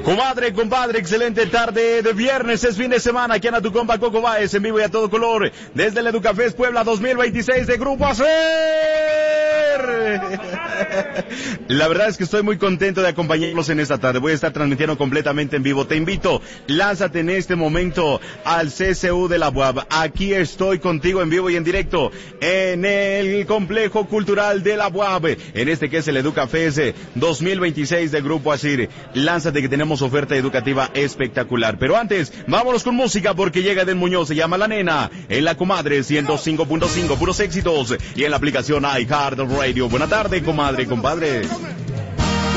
Comadre, compadre, excelente tarde de viernes, es fin de semana. Aquí anda tu compa Coco Báez en vivo y a todo color desde el Educafest Puebla 2026 de Grupo ACER. La verdad es que estoy muy contento de acompañarlos en esta tarde. Voy a estar transmitiendo completamente en vivo. Te invito, lánzate en este momento al CCU de la UAB. Aquí estoy contigo en vivo y en directo en el Complejo Cultural de la UAB, en este que es el Educafest 2026 de Grupo ACER. Lánzate que tenemos oferta educativa espectacular. Pero antes, vámonos con música porque llega Eden Muñoz, se llama La Nena, en la Comadre 105.5, puros éxitos, y en la aplicación iHeartRadio. Buena tarde, comadre, compadre.